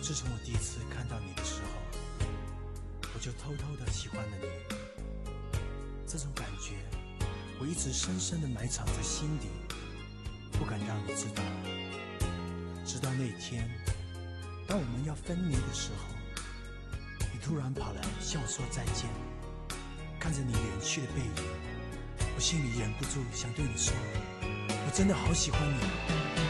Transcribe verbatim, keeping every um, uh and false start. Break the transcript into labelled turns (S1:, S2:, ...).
S1: 自从我第一次看到你的时候，我就偷偷的喜欢了你。这种感觉我一直深深的埋藏在心底，不敢让你知道。直到那天，当我们要分离的时候，你突然跑来向我说再见。看着你远去的背影，我心里忍不住想对你说，我真的好喜欢你。